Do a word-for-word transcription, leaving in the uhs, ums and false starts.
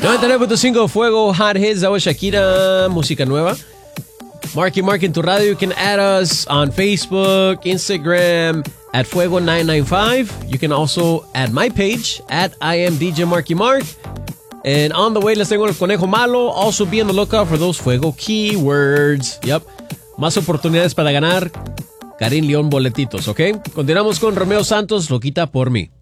noventa y nueve punto cinco Fuego Hot Hits. That was Shakira, música nueva. Marky Mark in tu radio. You can add us on Facebook, Instagram at Fuego nine nine five. You can also add my page at I am D J Marky Mark. And on the way, les tengo el conejo malo. Also be on the lookout for those Fuego keywords. Yep. Más oportunidades para ganar Karim León boletitos, ¿ok? Continuamos con Romeo Santos, Loquita por mí.